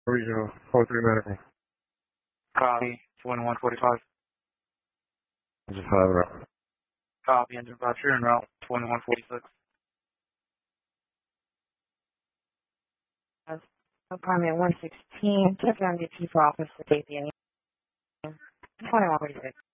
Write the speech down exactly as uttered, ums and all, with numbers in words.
Regional four three Medical. Copy, twenty-one forty-five. Engine five route. Copy, engine five, you're en route, twenty-one forty-six. Apartment one sixteen, check on the chief office for safety and twenty-one forty-six.